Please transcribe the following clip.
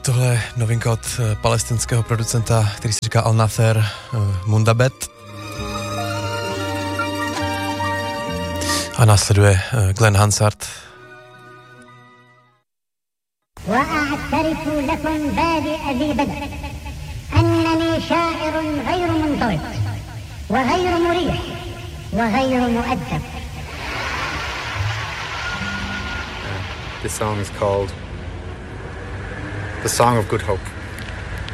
Tohle je novinka od palestinského producenta, který se říká Al Nather Mundabet. A následuje Glenn Hansard. وأعترف لكم بادئ ذي بدء أنني شاعر غير منضبط وغير مريح وغير مؤدب. This song is called The Song of Good Hope.